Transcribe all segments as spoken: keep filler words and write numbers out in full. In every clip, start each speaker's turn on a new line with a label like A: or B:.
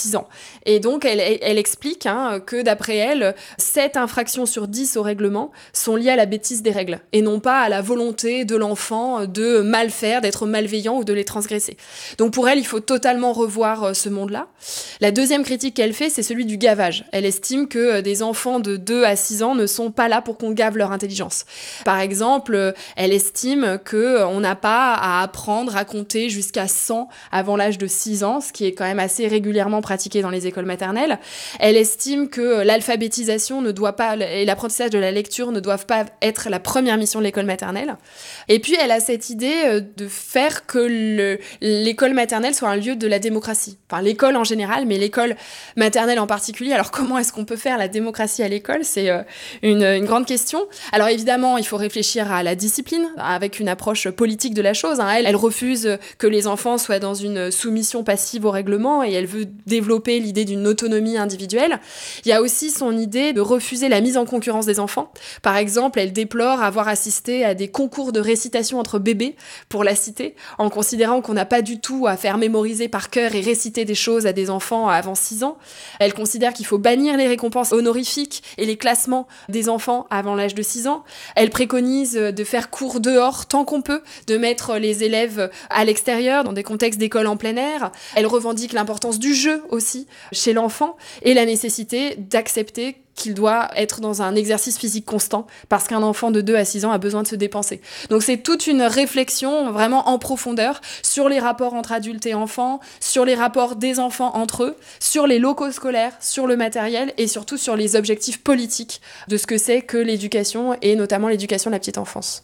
A: six ans. Et donc, elle, elle explique hein, que d'après elle, sept infractions sur dix au règlement sont liées à la bêtise des règles et non pas à la volonté de l'enfant de mal faire, d'être malveillant ou de les transgresser. Donc pour elle, il faut totalement revoir ce monde-là. La deuxième critique qu'elle fait, c'est celui du gavage. Elle estime que des enfants de deux à six ans ne sont pas là pour qu'on gave leur intelligence. Par exemple, elle estime qu'on n'a pas à apprendre à compter jusqu'à cent avant l'âge de six ans, ce qui est quand même assez régulièrement pratiqué dans les écoles maternelles. Elle estime que l'alphabétisation ne doit pas, et l'apprentissage de la lecture ne doivent pas être la première mission de l'école maternelle. Et puis, elle a cette idée de faire que le, l'école maternelle soit un lieu de la démocratie. Enfin, l'école en général, mais l'école maternelle en particulier. Alors, comment est-ce qu'on peut faire la démocratie à l'école ? C'est euh, une, une grande question. Alors, évidemment, il faut réfléchir à la discipline, avec une approche politique de la chose. Hein. Elle, elle refuse que les enfants soient dans une soumission passive au règlement et elle veut développer l'idée d'une autonomie individuelle. Il y a aussi son idée de refuser la mise en concurrence des enfants. Par exemple, elle déplore avoir assisté à des concours de récitation entre bébés, pour la citer, en considérant qu'on n'a pas du tout à faire mémoriser par cœur et réciter des choses à des enfants avant six ans. Elle considère qu'il faut bannir les récompenses honorifiques et les classements des enfants avant l'âge de six ans. Elle préconise de faire cours dehors tant qu'on peut, de mettre les élèves à l'extérieur, dans des contextes d'école en plein air. Elle revendique l'importance du jeu aussi chez l'enfant et la nécessité d'accepter qu'il doit être dans un exercice physique constant parce qu'un enfant de deux à six ans a besoin de se dépenser. Donc c'est toute une réflexion vraiment en profondeur sur les rapports entre adultes et enfants, sur les rapports des enfants entre eux, sur les locaux scolaires, sur le matériel et surtout sur les objectifs politiques de ce que c'est que l'éducation et notamment l'éducation de la petite enfance.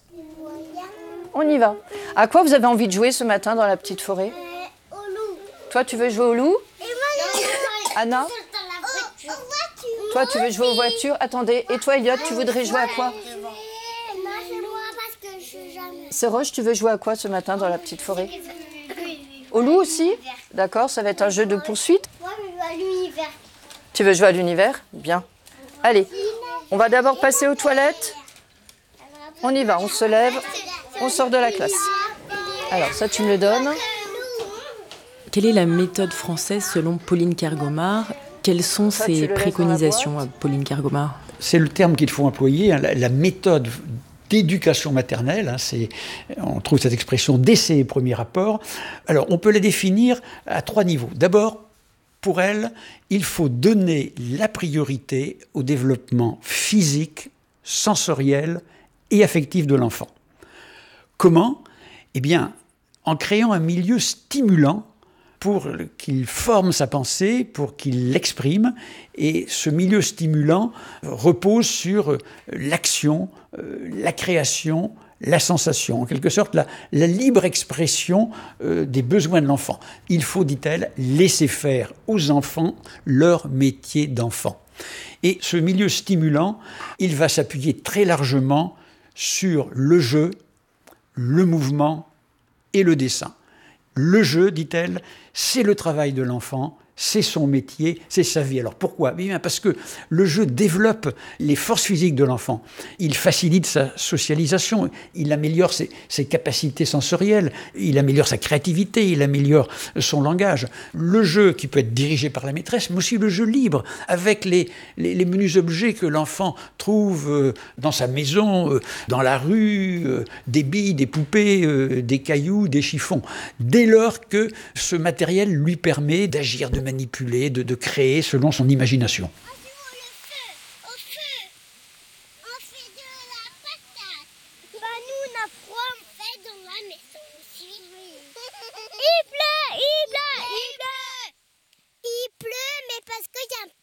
B: On y va. À quoi vous avez envie de jouer ce matin dans la petite forêt ?
C: Euh, au loup.
B: Toi, tu veux jouer au loup ?
C: Et moi,
B: Anna ?
C: Aux, aux voitures.
B: Toi, tu veux jouer aux voitures ? Attendez, et toi, Elliot, tu voudrais jouer à quoi ?
C: Je vais nager moi parce que je suis jamais.
B: C'est Roche, tu veux jouer à quoi ce matin dans la petite forêt ? Au loup aussi ? D'accord, ça va être un jeu de poursuite.
C: Moi, je vais à l'univers.
B: Tu veux jouer à l'univers ? Bien. Allez, on va d'abord passer aux toilettes. On y va, on se lève, on sort de la classe. Alors, ça, tu me le donnes.
D: Quelle est la méthode française selon Pauline Kergomar ? Quelles sont
B: Ça,
D: ses
B: tu le laisses
D: préconisations
B: dans la
D: à Pauline Kergomar ?
E: C'est le terme qu'il faut employer, hein, la, la méthode d'éducation maternelle. Hein, c'est, on trouve cette expression dès ses premiers rapports. Alors, on peut la définir à trois niveaux. D'abord, pour elle, il faut donner la priorité au développement physique, sensoriel et affectif de l'enfant. Comment ? Eh bien, en créant un milieu stimulant pour qu'il forme sa pensée, pour qu'il l'exprime. Et ce milieu stimulant repose sur l'action, la création, la sensation, en quelque sorte la, la libre expression euh, des besoins de l'enfant. Il faut, dit-elle, laisser faire aux enfants leur métier d'enfant. Et ce milieu stimulant, il va s'appuyer très largement sur le jeu, le mouvement et le dessin. Le jeu, dit-elle, c'est le travail de l'enfant, c'est son métier, c'est sa vie. Alors pourquoi ? Eh bien parce que le jeu développe les forces physiques de l'enfant. Il facilite sa socialisation, il améliore ses, ses capacités sensorielles, il améliore sa créativité, il améliore son langage. Le jeu qui peut être dirigé par la maîtresse, mais aussi le jeu libre, avec les, les, les menus objets que l'enfant trouve dans sa maison, dans la rue, des billes, des poupées, des cailloux, des chiffons. Dès lors que ce matériel lui permet d'agir de manière manipuler, de, de créer selon son imagination.
C: On fait au feu, on fait de la patate. Bah nous on a froid, on fait dans la maison aussi. Il pleut, il pleut, il pleut. Il pleut, mais parce qu'il n'y a pas.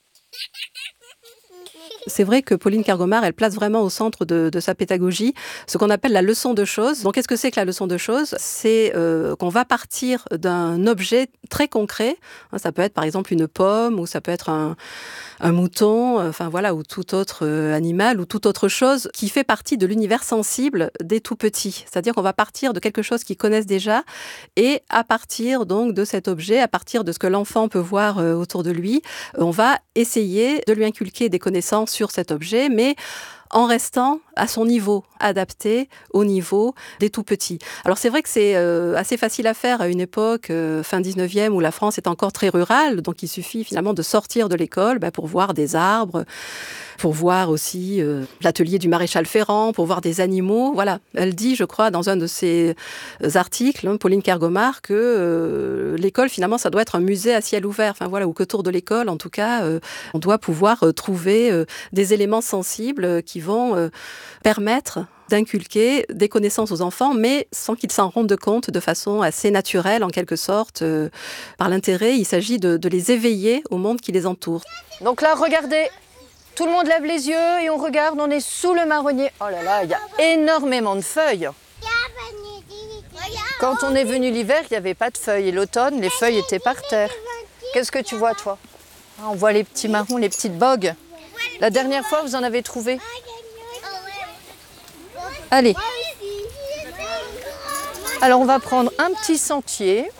F: C'est vrai que Pauline Kergomar, elle place vraiment au centre de, de sa pédagogie ce qu'on appelle la leçon de choses. Donc, qu'est-ce que c'est que la leçon de choses ? C'est euh, qu'on va partir d'un objet très concret. Ça peut être, par exemple, une pomme, ou ça peut être un, un mouton, enfin voilà, ou tout autre animal, ou toute autre chose qui fait partie de l'univers sensible des tout-petits. C'est-à-dire qu'on va partir de quelque chose qu'ils connaissent déjà, et à partir donc de cet objet, à partir de ce que l'enfant peut voir autour de lui, on va essayer de lui inculquer des connaissances sur cet objet, mais en restant à son niveau, adapté au niveau des tout-petits. Alors c'est vrai que c'est euh, assez facile à faire à une époque, euh, fin dix-neuvième, où la France est encore très rurale, donc il suffit finalement de sortir de l'école bah, pour voir des arbres, pour voir aussi euh, l'atelier du maréchal Ferrand, pour voir des animaux. Voilà, elle dit, je crois, dans un de ses articles, hein, Pauline Kergomar, que euh, l'école, finalement, ça doit être un musée à ciel ouvert. Enfin voilà, ou qu'autour de l'école, en tout cas, euh, on doit pouvoir euh, trouver euh, des éléments sensibles euh, qui vont euh, permettre d'inculquer des connaissances aux enfants, mais sans qu'ils s'en rendent compte, de façon assez naturelle, en quelque sorte, euh, par l'intérêt. Il s'agit de, de les éveiller au monde qui les entoure.
B: Donc là, regardez, tout le monde lève les yeux et on regarde, on est sous le marronnier. Oh là là, il y a énormément de feuilles. Quand on est venu l'hiver, il n'y avait pas de feuilles. Et l'automne, les feuilles étaient par terre. Qu'est-ce que tu vois, toi? Ah, on voit les petits marrons, les petites bogues. La dernière fois, vous en avez trouvé? Allez. Alors, on va prendre un petit sentier,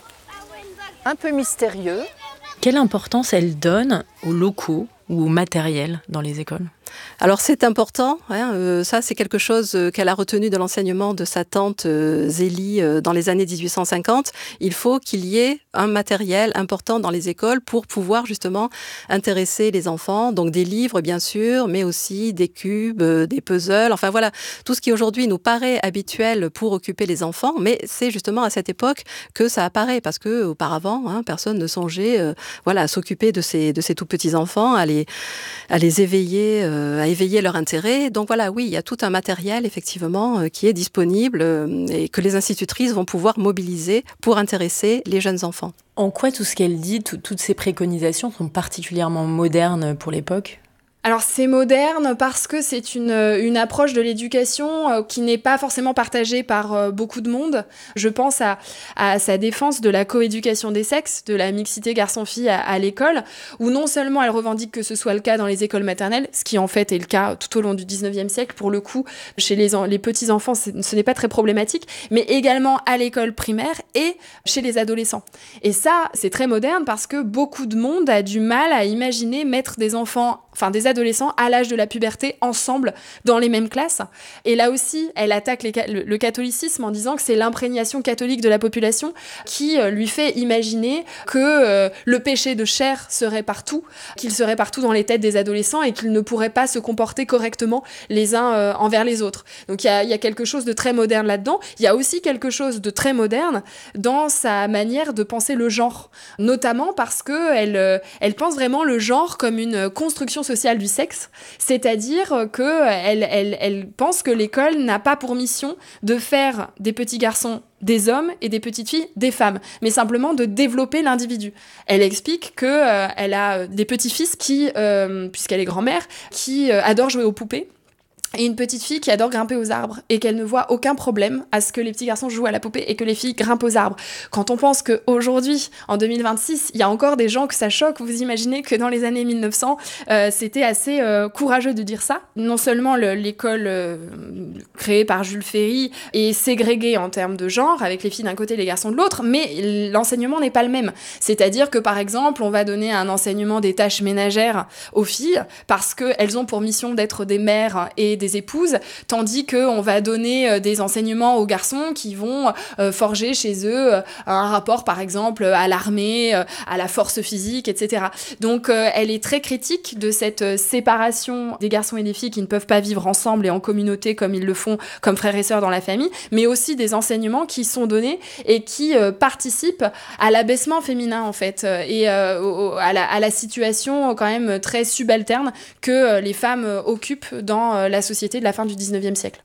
B: un peu mystérieux.
D: Quelle importance elle donne aux locaux ou au matériel dans les écoles ?
F: Alors c'est important, hein, euh, ça c'est quelque chose euh, qu'elle a retenu de l'enseignement de sa tante euh, Zélie euh, dans les années dix-huit cent cinquante. Il faut qu'il y ait un matériel important dans les écoles pour pouvoir justement intéresser les enfants. Donc des livres bien sûr, mais aussi des cubes, euh, des puzzles, enfin voilà, tout ce qui aujourd'hui nous paraît habituel pour occuper les enfants, mais c'est justement à cette époque que ça apparaît, parce que auparavant, hein, personne ne songeait euh, voilà, à s'occuper de ces, de ces tout petits enfants, à les, à les éveiller, euh, à éveiller leur intérêt. Donc voilà, oui, il y a tout un matériel, effectivement, euh, qui est disponible euh, et que les institutrices vont pouvoir mobiliser pour intéresser les jeunes enfants.
D: En quoi tout ce qu'elle dit, tout, toutes ces préconisations sont particulièrement modernes pour l'époque ?
A: Alors c'est moderne parce que c'est une, une approche de l'éducation euh, qui n'est pas forcément partagée par euh, beaucoup de monde. Je pense à, à sa défense de la coéducation des sexes, de la mixité garçon-fille à, à l'école, où non seulement elle revendique que ce soit le cas dans les écoles maternelles, ce qui en fait est le cas tout au long du dix-neuvième siècle, pour le coup, chez les, en, les petits-enfants, ce n'est pas très problématique, mais également à l'école primaire et chez les adolescents. Et ça, c'est très moderne parce que beaucoup de monde a du mal à imaginer mettre des enfants, enfin des adolescents à l'âge de la puberté ensemble dans les mêmes classes. Et là aussi, elle attaque les, le, le catholicisme en disant que c'est l'imprégnation catholique de la population qui euh, lui fait imaginer que euh, le péché de chair serait partout, qu'il serait partout dans les têtes des adolescents et qu'ils ne pourraient pas se comporter correctement les uns euh, envers les autres. Donc il y a, y a quelque chose de très moderne là-dedans. Il y a aussi quelque chose de très moderne dans sa manière de penser le genre, notamment parce qu'elle euh, elle pense vraiment le genre comme une construction sociale du sexe, c'est-à-dire qu'elle elle, elle pense que l'école n'a pas pour mission de faire des petits garçons des hommes et des petites filles des femmes, mais simplement de développer l'individu. Elle explique que euh, elle a des petits-fils qui, euh, puisqu'elle est grand-mère, qui euh, adorent jouer aux poupées, et une petite fille qui adore grimper aux arbres et qu'elle ne voit aucun problème à ce que les petits garçons jouent à la poupée et que les filles grimpent aux arbres. Quand on pense qu'aujourd'hui, en deux mille vingt-six, il y a encore des gens que ça choque, vous imaginez que dans les années mille neuf cents, euh, c'était assez euh, courageux de dire ça. Non seulement le, l'école euh, créée par Jules Ferry est ségrégée en termes de genre, avec les filles d'un côté et les garçons de l'autre, mais l'enseignement n'est pas le même. C'est-à-dire que, par exemple, on va donner un enseignement des tâches ménagères aux filles parce qu'elles ont pour mission d'être des mères et des épouses, tandis qu'on va donner des enseignements aux garçons qui vont euh, forger chez eux euh, un rapport, par exemple, à l'armée, euh, à la force physique, et cetera. Donc, euh, elle est très critique de cette séparation des garçons et des filles qui ne peuvent pas vivre ensemble et en communauté comme ils le font, comme frères et sœurs dans la famille, mais aussi des enseignements qui sont donnés et qui euh, participent à l'abaissement féminin, en fait, et euh, au, à, la, à la situation quand même très subalterne que euh, les femmes euh, occupent dans euh, la société de la fin du dix-neuvième siècle.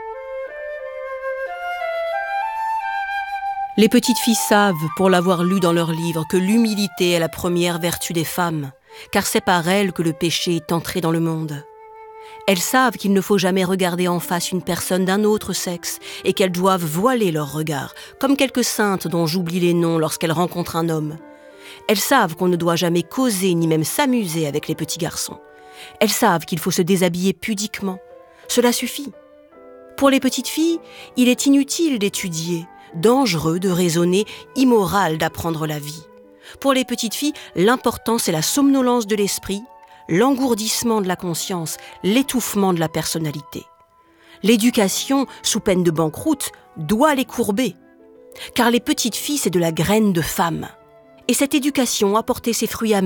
G: Les petites filles savent, pour l'avoir lu dans leurs livres, que l'humilité est la première vertu des femmes, car c'est par elles que le péché est entré dans le monde. Elles savent qu'il ne faut jamais regarder en face une personne d'un autre sexe et qu'elles doivent voiler leur regard, comme quelques saintes dont j'oublie les noms lorsqu'elles rencontrent un homme. Elles savent qu'on ne doit jamais causer ni même s'amuser avec les petits garçons. Elles savent qu'il faut se déshabiller pudiquement. Cela suffit. Pour les petites filles, il est inutile d'étudier, dangereux de raisonner, immoral d'apprendre la vie. Pour les petites filles, l'important c'est la somnolence de l'esprit, l'engourdissement de la conscience, l'étouffement de la personnalité. L'éducation, sous peine de banqueroute, doit les courber. Car les petites filles, c'est de la graine de femme. Et cette éducation a porté ses fruits amers.